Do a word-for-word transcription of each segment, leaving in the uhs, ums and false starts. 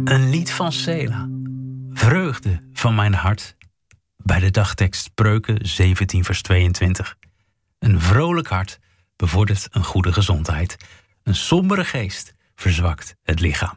Een lied van Sela, vreugde van mijn hart. Bij de dagtekst Spreuken zeventien vers tweeëntwintig. Een vrolijk hart bevordert een goede gezondheid. Een sombere geest verzwakt het lichaam.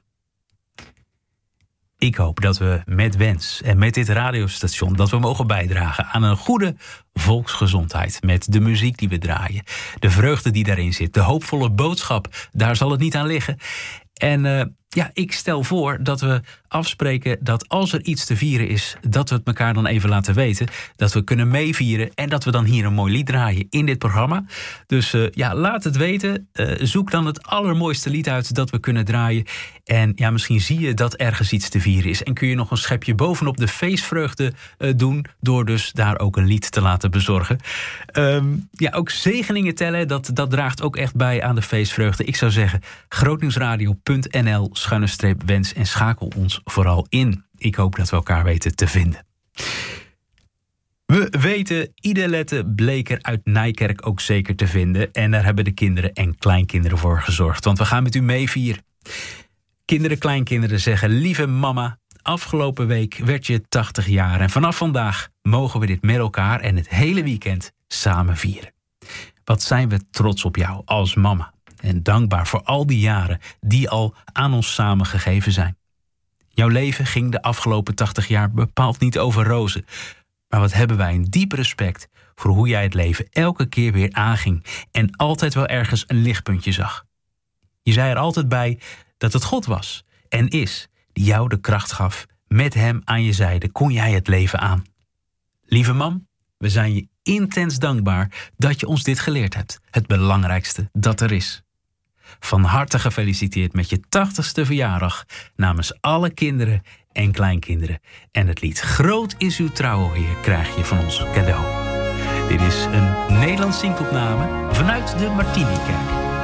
Ik hoop dat we met Wens en met dit radiostation dat we mogen bijdragen aan een goede volksgezondheid. Met de muziek die we draaien, de vreugde die daarin zit, de hoopvolle boodschap, daar zal het niet aan liggen. En uh, ja, ik stel voor dat we afspreken dat als er iets te vieren is, dat we het elkaar dan even laten weten. Dat we kunnen meevieren en dat we dan hier een mooi lied draaien in dit programma. Dus uh, ja, laat het weten. Uh, zoek dan het allermooiste lied uit dat we kunnen draaien. En ja, misschien zie je dat ergens iets te vieren is. En kun je nog een schepje bovenop de feestvreugde uh, doen, door dus daar ook een lied te laten bezorgen. Um, ja, ook zegeningen tellen, dat, dat draagt ook echt bij aan de feestvreugde. Ik zou zeggen, grootnieuwsradio punt n l schuine streep wens en schakel ons vooral in. Ik hoop dat we elkaar weten te vinden. We weten Idelette Bleker uit Nijkerk ook zeker te vinden. En daar hebben de kinderen en kleinkinderen voor gezorgd. Want we gaan met u meevieren. Kinderen, kleinkinderen zeggen: lieve mama, afgelopen week werd je tachtig jaar. En vanaf vandaag mogen we dit met elkaar en het hele weekend samen vieren. Wat zijn we trots op jou als mama. En dankbaar voor al die jaren die al aan ons samen gegeven zijn. Jouw leven ging de afgelopen tachtig jaar bepaald niet over rozen. Maar wat hebben wij een diep respect voor hoe jij het leven elke keer weer aanging. En altijd wel ergens een lichtpuntje zag. Je zei er altijd bij dat het God was en is die jou de kracht gaf. Met hem aan je zijde kon jij het leven aan. Lieve mam, we zijn je intens dankbaar dat je ons dit geleerd hebt. Het belangrijkste dat er is. Van harte gefeliciteerd met je tachtigste verjaardag namens alle kinderen en kleinkinderen. En het lied Groot is uw trouw, Heer, krijg je van ons cadeau. Dit is een Nederlands zingopname vanuit de Martinikerk.